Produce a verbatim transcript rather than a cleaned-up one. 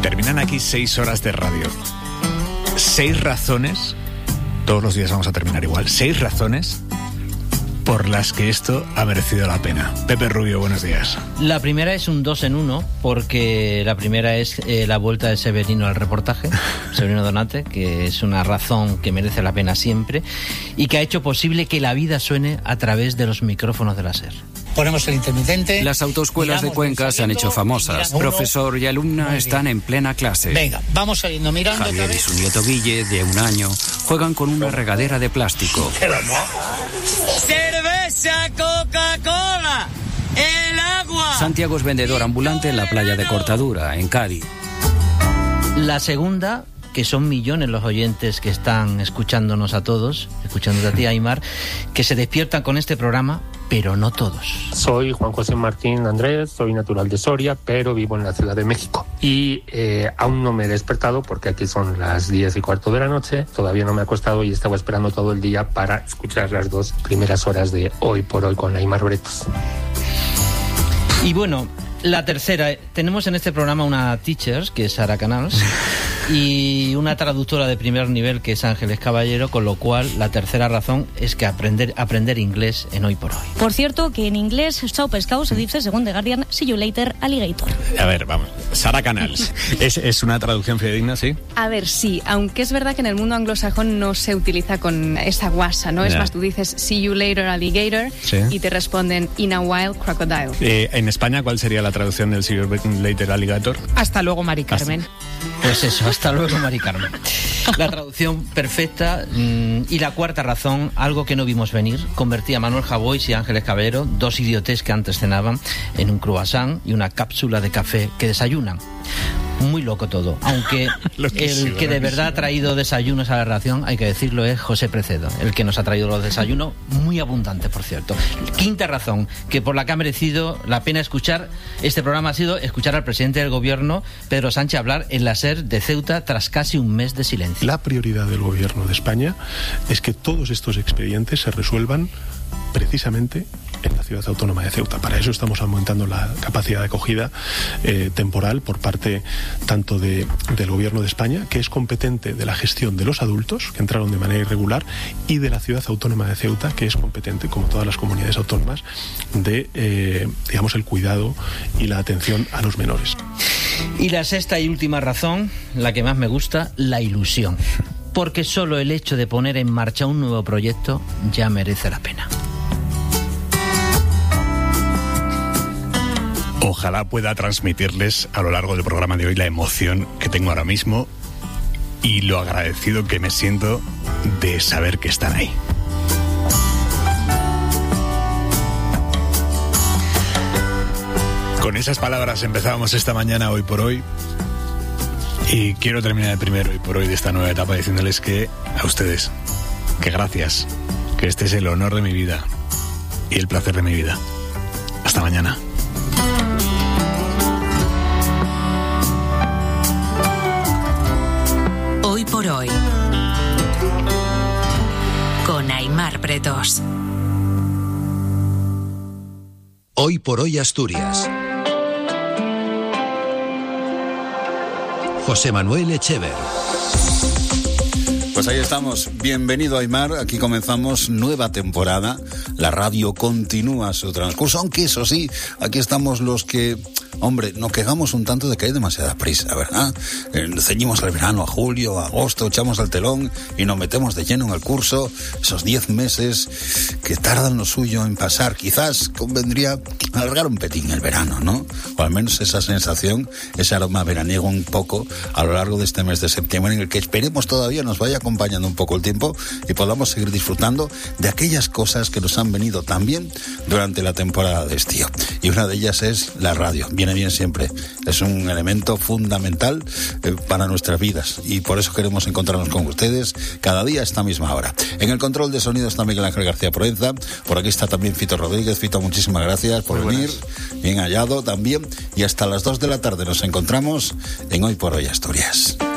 Terminan aquí seis horas de radio. Seis razones, todos los días vamos a terminar igual, seis razones por las que esto ha merecido la pena. Pepe Rubio, buenos días. La primera es un dos en uno, porque la primera es eh, la vuelta de Severino al reportaje, Severino Donate, que es una razón que merece la pena siempre y que ha hecho posible que la vida suene a través de los micrófonos de la SER. Ponemos el intermitente. Las autoescuelas de Cuenca se han hecho famosas. Profesor y alumna están en plena clase. Venga, vamos saliendo mirando. Javier y su nieto Guille, de un año, juegan con una regadera de plástico. ¡Cerveza, Coca-Cola! ¡El agua! Santiago es vendedor ambulante en la playa de Cortadura, en Cádiz. La segunda, que son millones los oyentes que están escuchándonos a todos, escuchándote a ti, Aimar, que se despiertan con este programa, pero no todos. Soy Juan José Martín Andrés, soy natural de Soria, pero vivo en la Ciudad de México. Y eh, aún no me he despertado porque aquí son las diez y cuarto de la noche, todavía no me he acostado y estaba esperando todo el día para escuchar las dos primeras horas de Hoy por Hoy con Aimar Bretos. Y bueno, la tercera, tenemos en este programa una teacher, que es Sara Canals, y una traductora de primer nivel, que es Ángeles Caballero, con lo cual la tercera razón es que aprender, aprender inglés en Hoy por Hoy. Por cierto, que en inglés, chao pescado se dice, según The Guardian, see you later, alligator. A ver, vamos, Sara Canals, ¿es, es una traducción fidedigna, sí? A ver, sí, aunque es verdad que en el mundo anglosajón no se utiliza con esa guasa, ¿no? Yeah. Es más, tú dices, see you later, alligator, ¿sí? Y te responden, in a while, crocodile. Eh, en España, ¿cuál sería la traducción del see you later, alligator? Hasta luego, Mari Carmen. Hasta... Pues eso, hasta luego, Mari Carmen. La traducción perfecta. Mmm, y la cuarta razón, algo que no vimos venir, convertía a Manuel Javois y Ángeles Caballero, dos idiotes que antes cenaban, en un croissant y una cápsula de café que desayunan. Muy loco todo, aunque el que de verdad ha traído desayunos a la redacción, hay que decirlo, es José Precedo, el que nos ha traído los desayunos, muy abundantes, por cierto. Quinta razón, que por la que ha merecido la pena escuchar este programa, ha sido escuchar al presidente del gobierno, Pedro Sánchez, hablar en la SER de Ceuta tras casi un mes de silencio. La prioridad del gobierno de España es que todos estos expedientes se resuelvan precisamente en la ciudad autónoma de Ceuta. Para eso estamos aumentando la capacidad de acogida eh, temporal por parte tanto de, del Gobierno de España, que es competente de la gestión de los adultos que entraron de manera irregular, y de la ciudad autónoma de Ceuta, que es competente, como todas las comunidades autónomas, de eh, digamos el cuidado y la atención a los menores. Y la sexta y última razón, la que más me gusta, la ilusión. Porque solo el hecho de poner en marcha un nuevo proyecto ya merece la pena. Ojalá pueda transmitirles a lo largo del programa de hoy la emoción que tengo ahora mismo y lo agradecido que me siento de saber que están ahí. Con esas palabras empezábamos esta mañana Hoy por Hoy, y quiero terminar el primero Hoy por Hoy de esta nueva etapa diciéndoles que a ustedes, que gracias, que este es el honor de mi vida y el placer de mi vida. Hasta mañana. Hoy por Hoy con Aimar Bretos. Hoy por Hoy Asturias. José Manuel Echever. Pues ahí estamos. Bienvenido, Aimar. Aquí comenzamos nueva temporada. La radio continúa su transcurso, aunque eso sí, aquí estamos los que, hombre, nos quejamos un tanto de que hay demasiada prisa, ¿verdad? Eh, ceñimos al verano, a julio, a agosto, echamos al telón y nos metemos de lleno en el curso. Esos diez meses que tardan lo suyo en pasar. Quizás convendría alargar un petín el verano, ¿no? O al menos esa sensación, ese aroma veraniego un poco a lo largo de este mes de septiembre, en el que esperemos todavía nos vaya acompañando un poco el tiempo y podamos seguir disfrutando de aquellas cosas que nos han venido tan bien durante la temporada de estío. Y una de ellas es la radio. Viene bien siempre. Es un elemento fundamental eh, para nuestras vidas y por eso queremos encontrarnos con ustedes cada día a esta misma hora. En el control de sonido está Miguel Ángel García Proenza. Por aquí está también Fito Rodríguez. Fito, muchísimas gracias por Muy venir. Buenas. Bien hallado también. Y hasta las dos de la tarde nos encontramos en Hoy por Hoy Asturias.